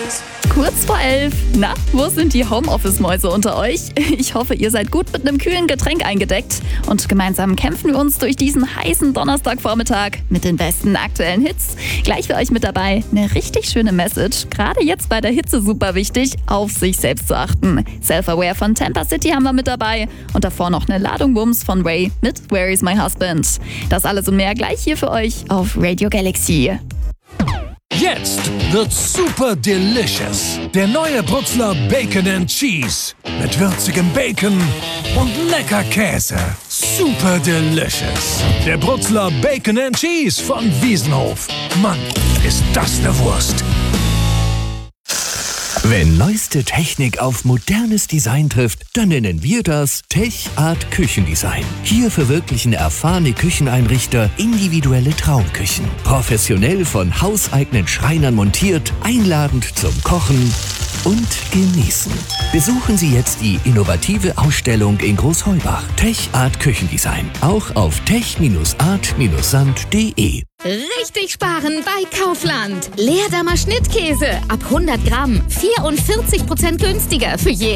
Kurz vor 11. Na, wo sind die Homeoffice-Mäuse unter euch? Ich hoffe, ihr seid gut mit einem kühlen Getränk eingedeckt. Und gemeinsam kämpfen wir uns durch diesen heißen Donnerstagvormittag mit den besten aktuellen Hits. Gleich für euch mit dabei eine richtig schöne Message. Gerade jetzt bei der Hitze super wichtig, auf sich selbst zu achten. Self-Aware von Tampa City haben wir mit dabei. Und davor noch eine Ladung Wumms von Ray mit Where is my husband? Das alles und mehr gleich hier für euch auf Radio Galaxy. Jetzt wird's super delicious. Der neue Brutzler Bacon and Cheese. Mit würzigem Bacon und lecker Käse. Super delicious. Der Brutzler Bacon and Cheese von Wiesenhof. Mann, ist das eine Wurst. Wenn neueste Technik auf modernes Design trifft, dann nennen wir das Tech Art Küchendesign. Hier verwirklichen erfahrene Kücheneinrichter individuelle Traumküchen. Professionell von hauseigenen Schreinern montiert, einladend zum Kochen und Genießen. Besuchen Sie jetzt die innovative Ausstellung in Großheubach. Tech Art Küchendesign. Auch auf tech-art-sand.de. Richtig sparen bei Kaufland. Leerdammer Schnittkäse ab 100 Gramm 44% günstiger für